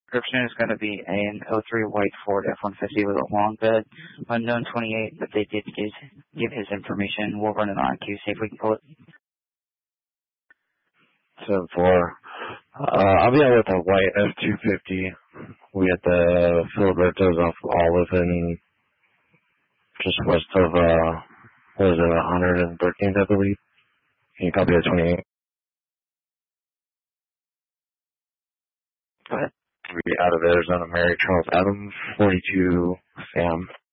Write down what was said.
Description is going to be an '03 white Ford F-150 with a long bed, unknown 28, but they did give his information. We'll run it on Q, see if we can pull it. 7-4. I'll be out with a white F-250. We got the Filibertos off Olive and just west of, what is it, 113th, I believe. Can you copy that 28? Go ahead. We'll be out of Arizona, Mary Charles Adams, 42 Sam.